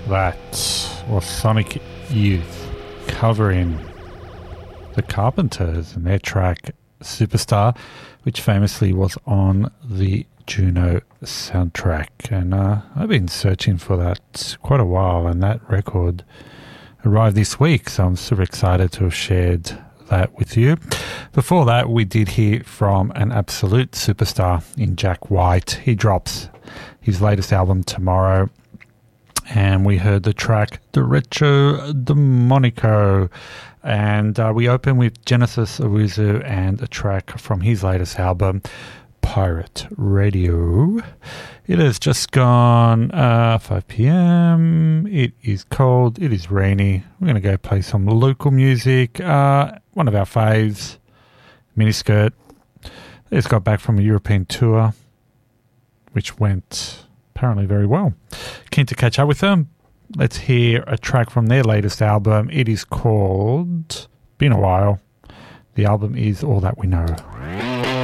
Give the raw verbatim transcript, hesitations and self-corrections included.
That was Sonic Youth covering the Carpenters and their track Superstar, which famously was on the Juno soundtrack. And uh, I've been searching for that quite a while, and that record arrived this week, so I'm super excited to have shared that with you. Before that, we did hear from an absolute superstar in Jack White. He drops his latest album tomorrow, and we heard the track Derecho Demonico, and uh, we open with Genesis Owusu and a track from his latest album, Pirate Radio. It has just gone uh, five p.m. It is cold. It is rainy. We're going to go play some local music. Uh, one of our faves, Miniskirt. They just got back from a European tour, which went apparently very well. Keen to catch up with them. Let's hear a track from their latest album. It is called Been a While. The album is All That We Know.